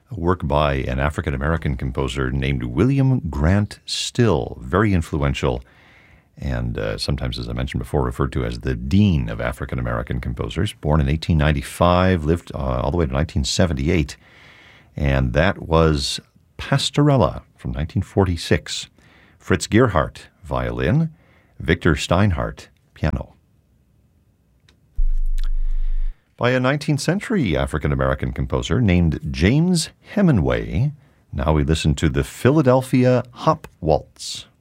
a work by an African-American composer named William Grant Still, very influential and sometimes, as I mentioned before, referred to as the Dean of African-American composers. Born in 1895, lived all the way to 1978, and that was Pastorella from 1946. Fritz Gerhardt, violin. Victor Steinhardt, piano. By a 19th century African-American composer named James Hemingway, now we listen to the Philadelphia Hop Waltz.